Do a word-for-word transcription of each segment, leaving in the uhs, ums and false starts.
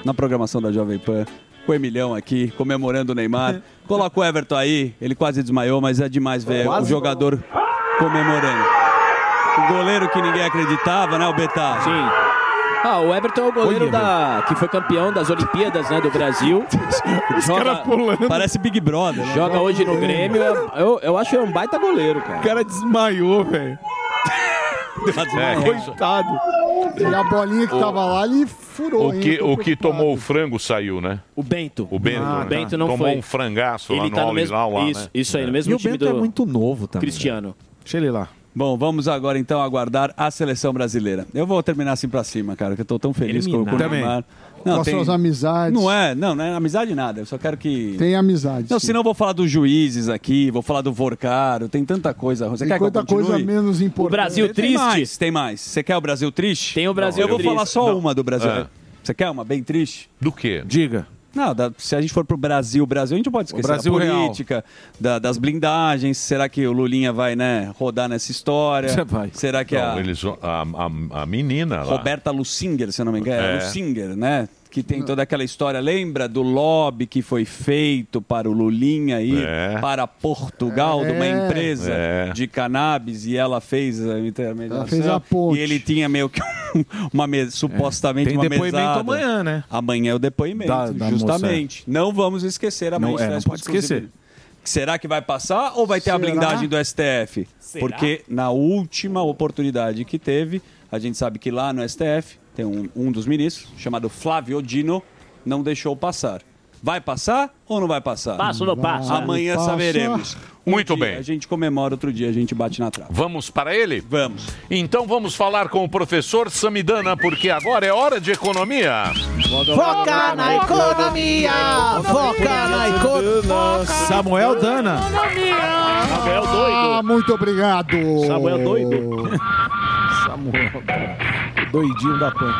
na programação da Jovem Pan, com o Emilhão aqui, comemorando o Neymar. Coloca o Everton aí, ele quase desmaiou, mas é demais ver quase o jogador comemorando. O goleiro que ninguém acreditava, né, o Betá? Sim. Ah, o Everton é o goleiro Olha, da, que foi campeão das Olimpíadas, né, do Brasil. Joga, parece Big Brother. Né? Joga hoje no Grêmio. Eu, eu acho que é um baita goleiro, cara. O cara desmaiou, velho. É, coitado. E a bolinha que tava lá, ele furou. O que, o que tomou o frango saiu, né? O Bento. O Bento, Ah, né? o Bento não tomou foi. um frangaço lá Ele no tá no All mesmo, Hilal, lá, isso, né? isso aí, no mesmo E o time Bento do é muito novo também. Cristiano. Deixa ele lá. Bom, vamos agora então aguardar a seleção brasileira. Eu vou terminar assim pra cima, cara, que eu tô tão feliz com, com o Neymar. Com as suas amizades. Não é, não, não é amizade nada. Eu só quero que. Tem amizade. Não, sim. senão eu vou falar dos juízes aqui, vou falar do Vorcaro, tem tanta coisa. Você Tem quer que eu muita coisa continue? menos O importante. Brasil Tem triste. mais, tem mais. Você quer o Brasil triste? Tem o Brasil Eu vou triste. falar só Não. uma do Brasil. É. Você quer uma bem triste? Do quê? Diga. Não, da- se a gente for pro Brasil, Brasil, a gente não pode esquecer Brasil da real. política, da- das blindagens. Será que o Lulinha vai, né, rodar nessa história? Você vai. Será que Não, a eles, a, a, a menina lá. Roberta Lusinger, se eu não me engano, é É. Lusinger, né? Que tem toda aquela história, lembra do lobby que foi feito para o Lulinha ir É. para Portugal, de uma É. empresa É. de cannabis, e ela fez a intermediação. Ela fez a ponte. E ele tinha meio que um- uma mesa, supostamente Tem uma depoimento mesada. amanhã, né? Amanhã é o depoimento, Da- da justamente. Não vamos esquecer a Não, é, manifestação não pode esquecer. exclusiva. Será que vai passar ou vai ter a Será? blindagem do S T F? Porque na última oportunidade que teve, a gente sabe que lá no S T F tem um, um dos ministros, chamado Flávio Dino, não deixou passar. Vai passar ou não vai passar? Passa ou não passa? Amanhã Passa. saberemos. Um Muito dia bem. A gente comemora, outro dia a gente bate na trave. Vamos para ele? Vamos. Então vamos falar com o professor Samidana, porque agora é hora de economia. Foca na economia! Foca na economia! Samuel Dana. Samuel Ah, doido. muito obrigado. Samuel doido. Samuel Dana. O doidinho da Pan.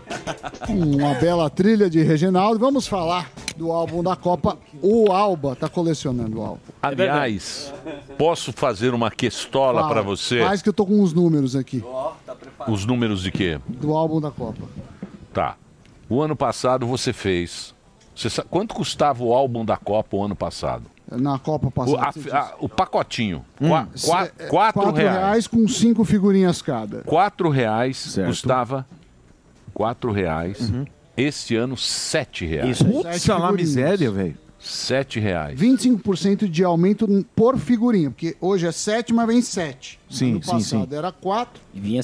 Uma bela trilha de Reginaldo. Vamos falar do álbum da Copa. O Alba tá colecionando o álbum. Aliás, posso fazer uma questola Fala. para você? Faz que eu tô com os números aqui Os números de quê? do álbum da Copa. Tá. O ano passado você fez. Você sabe, quanto custava o álbum da Copa o ano passado? Na Copa O, passada. a- você disse. a- o pacotinho. Qua- Cê- qua- é, quatro quatro reais. reais com cinco figurinhas cada. Quatro reais Certo. custava. Quatro reais. Esse ano, sete reais. Isso aí. Sete Putz, lá figurinhas. miséria, velho. Sete reais. vinte e cinco por cento de aumento por figurinha, porque hoje é sete, mas vem sete. Sim, ano sim, passado sim. era quatro, E vinha